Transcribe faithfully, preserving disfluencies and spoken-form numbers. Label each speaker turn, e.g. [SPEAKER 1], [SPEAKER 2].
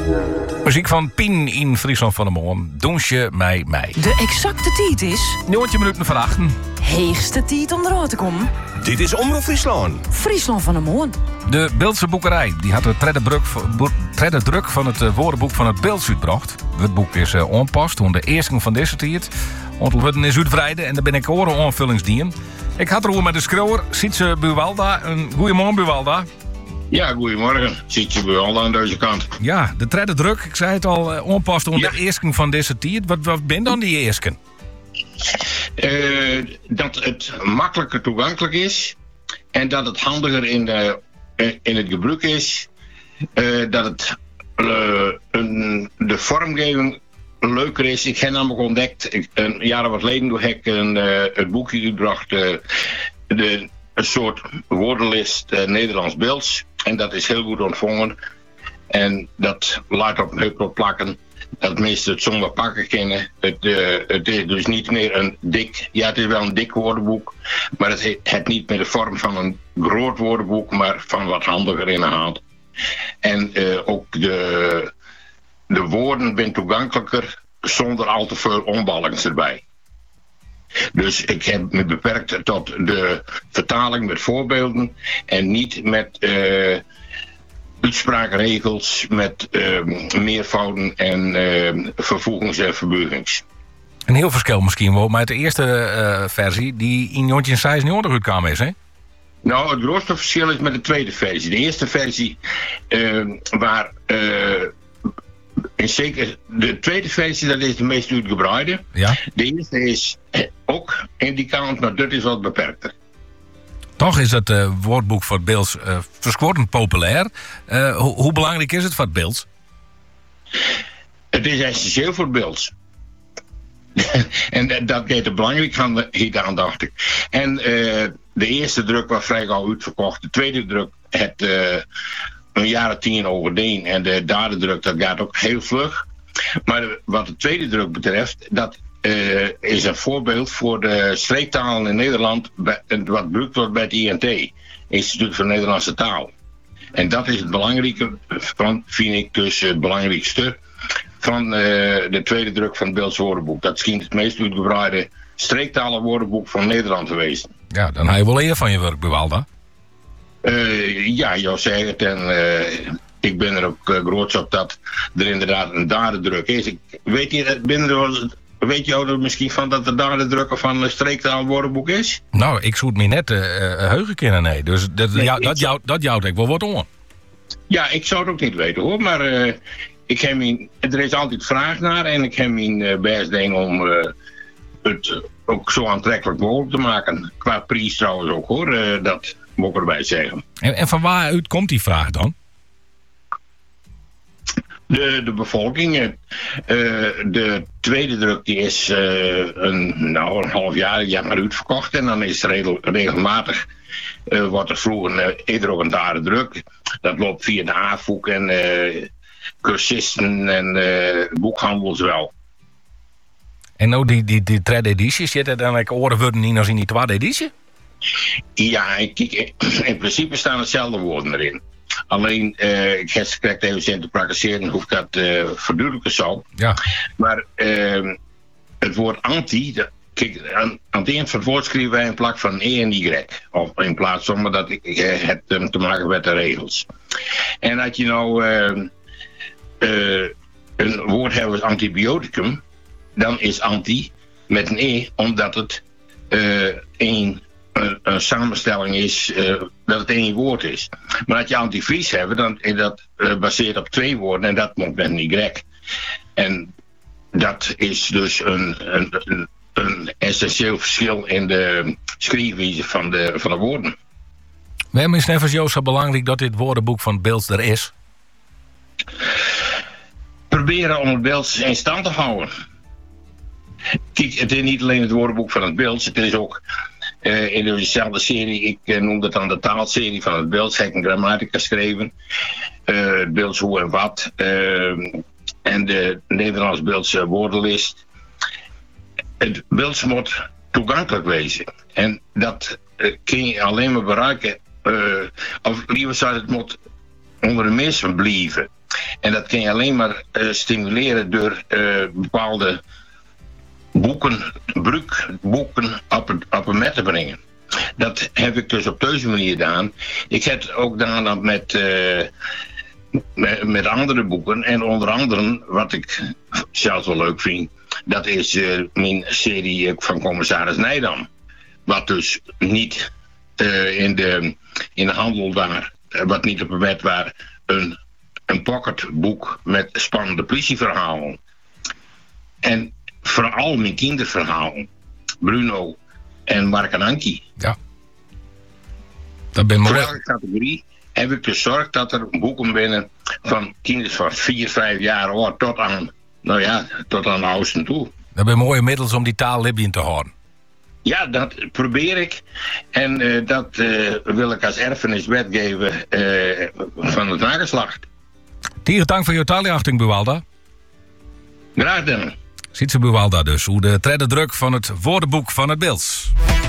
[SPEAKER 1] Muziek van Pien in Friesland van de Moon. Donsje mij mij.
[SPEAKER 2] De exacte tijd is...
[SPEAKER 1] nul minuten voor achten.
[SPEAKER 2] Heegste tijd om eruit te komen.
[SPEAKER 3] Dit is Omroep Friesland.
[SPEAKER 2] Friesland van de Moon.
[SPEAKER 1] De Beeldse boekerij die had de tredde druk, tredde druk van het uh, woordenboek van het Beelds uitgebracht. Het boek is uh, onpast toen de eerste van deze tijd. Ontworden is uitvrijden en daar ben ik oren aanvullingsdien. Ik had er ook met de schreeuwer, Sietse Buwalda. Een goeiemorgen Buwalda.
[SPEAKER 4] Ja, goedemorgen. Zit je Buwalda aan deze kant?
[SPEAKER 1] Ja, de tredde druk, ik zei het al, uh, onpast toen ja. de eerste van deze tijd. Wat, wat ben dan die eerste?
[SPEAKER 4] Uh, dat het makkelijker toegankelijk is en dat het handiger in, de, in het gebruik is. Uh, dat het uh, een, de vormgeving leuker is. Ik heb namelijk ontdekt, ik, een jaar wat geleden heb ik een, uh, het boekje gebracht, uh, de, een soort woordenlist uh, Nederlands-Beelds. En dat is heel goed ontvangen. En dat laat op een heup plakken. Dat mensen het zonder pakken kennen. Het, uh, het is dus niet meer een dik... Ja, het is wel een dik woordenboek. Maar het heeft niet meer de vorm van een groot woordenboek. Maar van wat handiger in de hand. En uh, ook de, de woorden zijn toegankelijker. Zonder al te veel onbalans erbij. Dus ik heb me beperkt tot de vertaling met voorbeelden. En niet met... Uh, uitspraakregels met uh, meervouden en uh, vervoegings en verbuigings.
[SPEAKER 1] Een heel verschil misschien wel, maar de eerste uh, versie die in negentien zesennegentig uitkwam is, hè?
[SPEAKER 4] Nou, het grootste verschil is met de tweede versie. De eerste versie uh, waar uh, en zeker de tweede versie, dat is de meest uitgebreide.
[SPEAKER 1] Ja.
[SPEAKER 4] De eerste is ook in die kant, maar dat is wat beperkter.
[SPEAKER 1] Toch is het uh, woordboek voor het Beelds uh, verschoten populair. Uh, ho- hoe belangrijk is het voor het Beelds?
[SPEAKER 4] Het is essentieel voor het Beelds. en dat deed er belangrijk van hieraan, dacht ik. En uh, de eerste druk was vrij gauw uitverkocht. De tweede druk het uh, een jaar of tien overdien. En de derde druk, dat gaat ook heel vlug. Maar de, wat de tweede druk betreft, dat Uh, is een voorbeeld voor de streektalen in Nederland, bij, wat gebruikt wordt bij het I N T, Instituut voor Nederlandse Taal. En dat is het belangrijke, van, vind ik dus het belangrijkste van uh, de tweede druk van het Beelds woordenboek. Dat schijnt het meest uitgebreide streektalenwoordenboek van Nederland te wezen.
[SPEAKER 1] Ja, dan heb je wel eer van je werk, Buwalda.
[SPEAKER 4] Uh, ja, jou zeg het en uh, ik ben er ook uh, groots op dat er inderdaad een derde druk is. Ik weet niet, binnen er Weet je er misschien van dat er daar de drukker van een streektaalwoordenboek is?
[SPEAKER 1] Nou, ik zoet me net uh, heugen kennen, nee. Dus dat, nee, jou, dat, jou, dat jouwt ik wel wat om.
[SPEAKER 4] Ja, ik zou het ook niet weten hoor. Maar uh, ik heb mijn, er is altijd vraag naar. En ik heb mijn uh, best ding om uh, het uh, ook zo aantrekkelijk mogelijk te maken. Qua prijs trouwens ook hoor. Uh, dat moet ik erbij zeggen.
[SPEAKER 1] En, en van waaruit komt die vraag dan?
[SPEAKER 4] De, de bevolking. Uh, de tweede druk die is uh, een, nou, een half jaar, jaar maar uitverkocht. En dan is regel, regelmatig, uh, wordt er vroeger uh, eerder ook een derde druk. Dat loopt via de A V O E en uh, cursisten en uh, boekhandels wel.
[SPEAKER 1] En nou die, die, die derde editie, zit er dan like oren worden niet als in die tweede editie?
[SPEAKER 4] Ja, kijk, in principe staan hetzelfde woorden erin. Alleen, uh, ik heb het even zin te praktiseren hoe ik dat uh, verduidelijken zal.
[SPEAKER 1] Ja. Maar
[SPEAKER 4] uh, het woord anti, dat, kijk, aan, aan het eind van het woord schrijven wij een plak van E en Y. Of in plaats van, maar dat ik, uh, het um, te maken met de regels. En als je nou uh, uh, een woord hebt als antibioticum, dan is anti met een E, omdat het uh, een... Een, een samenstelling is uh, dat het één woord is. Maar als je antivries hebt, dan is dat uh, baseert op twee woorden en dat moet met een Y. En dat is dus een, een, een, een essentieel verschil in de schrijfwijze van de, van de woorden.
[SPEAKER 1] Waarom is het Joost zo belangrijk dat dit woordenboek van het Beelds er is?
[SPEAKER 4] Proberen om het Beelds in stand te houden. Kijk, het is niet alleen het woordenboek van het Beelds, het is ook Uh, in dezelfde serie, ik uh, noemde het dan de taalserie van het Beelds, heb ik een grammatica geschreven. Uh, het Beelds hoe en wat. Uh, en de Nederlands-Beeldse woordenlist. Het Beelds moet toegankelijk wezen. En dat uh, kun je alleen maar bereiken. Uh, of liever zou het moet onder de mensen blijven. En dat kun je alleen maar uh, stimuleren door uh, bepaalde boeken, brugboeken op het, op het met te brengen. Dat heb ik dus op deze manier gedaan. Ik heb het ook gedaan met, uh, met, met andere boeken. En onder andere, wat ik zelf wel leuk vind, dat is uh, mijn serie van commissaris Nijdam. Wat dus niet uh, in, de, in de handel waar, wat niet op het wet waar, een, een pocketboek met spannende politieverhalen. En vooral mijn kinderverhalen. Bruno en Mark en Ankie.
[SPEAKER 1] Ja. Dat ben mooi.
[SPEAKER 4] Voor elke categorie heb ik gezorgd dat er boeken binnen van kinderen van vier, vijf jaar oud tot aan, nou ja, tot aan de oudsten toe.
[SPEAKER 1] Dat ben mooie middels om die taal libien te houden.
[SPEAKER 4] Ja, dat probeer ik. En uh, dat uh, wil ik als erfenis wetgeven uh, van het nageslacht.
[SPEAKER 1] Tieren dank voor je taalachting, Buwalda.
[SPEAKER 4] Graag gedaan.
[SPEAKER 1] Ziet ze Buwalda dus, hoe de tredde druk van het woordenboek van het Beels.